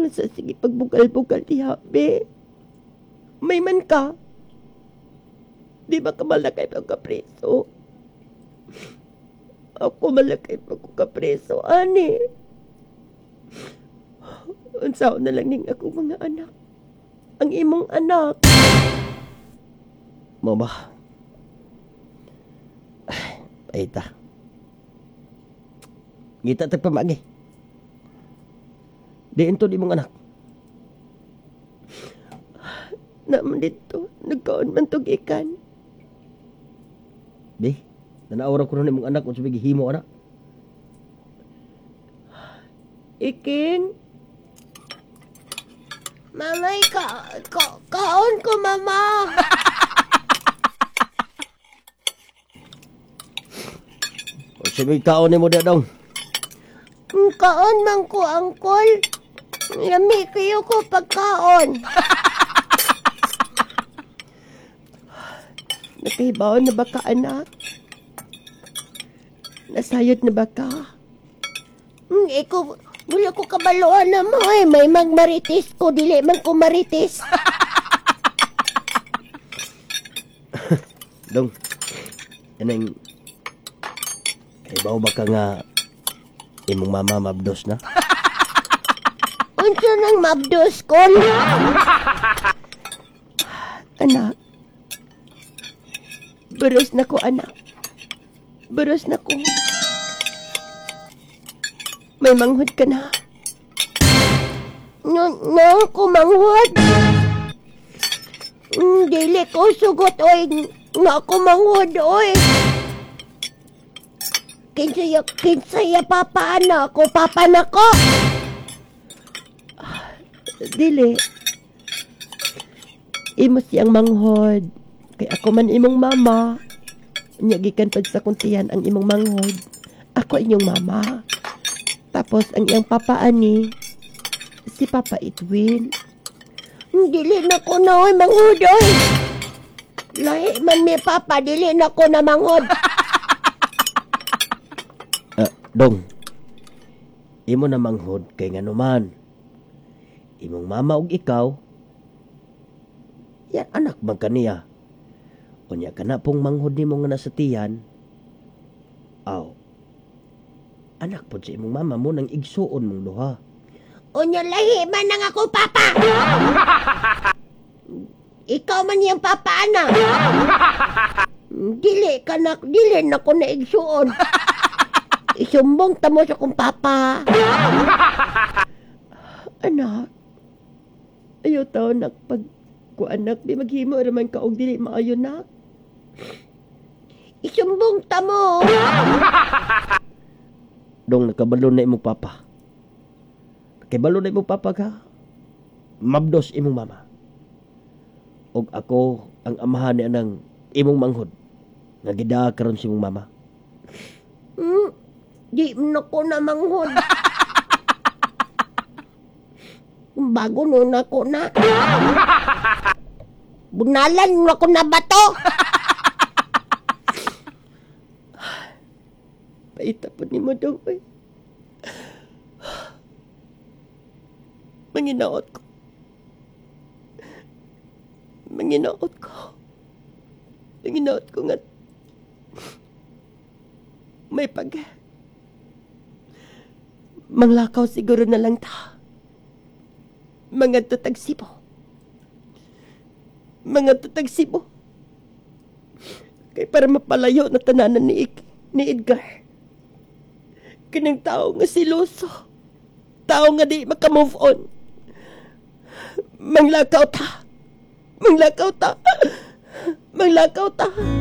lang sa sige pagbugal-bugal diha, be. May man ka. Di ba ka malakay pagkapreso? Ako malakay pagkapreso, ani. Unsaon na lang ning ako mga anak. Ang imong anak. Mama. Ay, ta. Ngita tagpamagi. Diin to di mong anak. Naman dito, nagkaon man tog ikan. Di, nanaawra ko na ni mong anak kung sabi himo anak. Iking? Mamay, kaon ko, mama. O sabi kaon ni mo da dong. Kaon man ko, angkol. Lami kayo ko pagkaon. Nakahibaon na ba ka, anak? Nasayot na ba ka? Ikaw, wala ko kabaloan na mo eh. May magmaritis ko, dili man ko maritis. Dong, yanang, kaibaw ba ka nga imong mama mabdos na? Unsa nang mabdos ko? Anak, beros na ko, anak. Beros na ko. May manghod ka na. No, ko manghod. Dili ko sugot, oy. Nga ko manghod, oy. Kinsaya papa na ko, papa na ko. Dili. Imo siyang manghod. Kay ako man imong mama. Nyagikan pad sa kuntiyan ang imong manghod. Ako inyong mama. Tapos ang iyang papa ani, si Papa Edwin. Dili na ko na oy manghod oy. Lahi man mi papa, dili na ko na manghod. Dong, imo na manghod kay nganuman. Imong mama ug ikaw, yan anak bang kaniya. Unya ka na pong manghod nimo nga nasa tiyan. Aw, anak po sa imong mama mo nang igsuon mong duha. Unya lahi man nang ako papa. Ikaw man yung papa na. Dili na ko na igsuon. Isumbong tamo sa kong papa. Anak, ayaw tao pag ko anak, di maghimo raman ka og dili maayo nak. Isumbong tamo. Dong, nakabalo na imong papa. Nakabalo na imong papa ka. Mabdos imong mama. Og ako ang amahan ni anang imong manghod. Nga gida karon si imong mama. Di na ko na manghod. Bago nun ako na. Bunalan na ko na bato. Paita po ni mo daw eh. Manginaot ko. Manginaot ko nga may manglakaw siguro na lang ta. Mga tatagsibo. Kay para mapalayo na tananan ni Edgar. Kanang tao nga siloso. Tao nga di makamove on. Manglakaw ta.